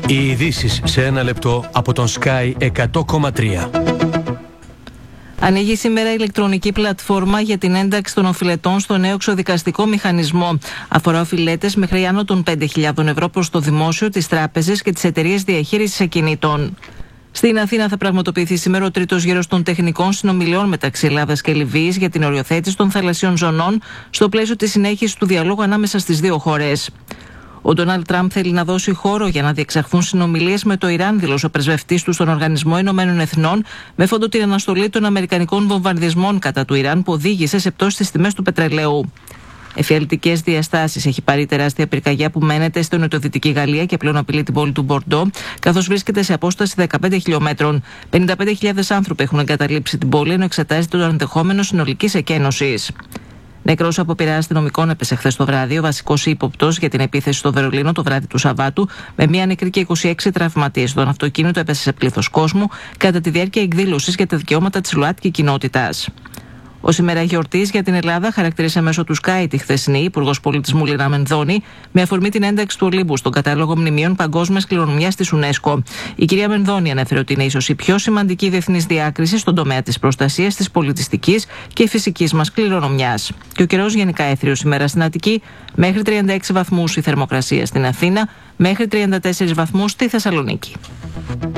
Οι ειδήσεις σε ένα λεπτό από τον Sky 100,3. Ανοίγει σήμερα η ηλεκτρονική πλατφόρμα για την ένταξη των οφειλετών στο νέο εξοδικαστικό μηχανισμό. Αφορά οφειλέτες μέχρι άνω των 5.000 ευρώ προς το δημόσιο, τις τράπεζες και τις εταιρείες διαχείρισης ακινήτων. Στην Αθήνα θα πραγματοποιηθεί σήμερα ο τρίτος γύρος των τεχνικών συνομιλιών μεταξύ Ελλάδας και Λιβύης για την οριοθέτηση των θαλασσιών ζωνών στο πλαίσιο της συνέχισης του διαλόγου ανάμεσα στις δύο χώρες. Ο Ντόναλντ Τραμπ θέλει να δώσει χώρο για να διεξαχθούν συνομιλίες με το Ιράν, δήλωσε ο πρεσβευτής του στον Οργανισμό Ηνωμένων Εθνών, με φόντο την αναστολή των αμερικανικών βομβαρδισμών κατά του Ιράν που οδήγησε σε πτώση στις τιμές του πετρελαίου. Εφιαλτικές διαστάσεις έχει πάρει τεράστια πυρκαγιά που μένεται στο νοτιοδυτική Γαλλία και πλέον απειλεί την πόλη του Μπορντό, καθώς βρίσκεται σε απόσταση 15 χιλιόμετρων. 55.000 άνθρωποι έχουν εγκαταλείψει την πόλη, ενώ εξετάζεται το ενδεχόμενο συνολικής εκένωσης. Νεκρός από πειρά αστυνομικών έπεσε χθες το βράδυ ο βασικός ύποπτος για την επίθεση στο Βερολίνο το βράδυ του Σαββάτου, με μία νεκρή και 26 τραυματίες. Το αυτοκίνητο έπεσε σε πλήθος κόσμου κατά τη διάρκεια εκδήλωσης για τα δικαιώματα της ΛΟΑΤΚΙ κοινότητας. Ως ημέρα γιορτής για την Ελλάδα χαρακτήρισε μέσω του Sky τη χθεσινή Υπουργός Πολιτισμού Λίνα Μενδώνη, με αφορμή την ένταξη του Ολύμπου στον κατάλογο μνημείων παγκόσμιας κληρονομιάς της UNESCO. Η κυρία Μενδώνη ανέφερε ότι είναι ίσως η πιο σημαντική διεθνής διάκριση στον τομέα της προστασίας της πολιτιστικής και φυσικής μας κληρονομιάς. Και ο καιρός γενικά έθριος σήμερα στην Αττική, μέχρι 36 βαθμούς η θερμοκρασία στην Αθήνα, μέχρι 34 βαθμούς στη Θεσσαλονίκη.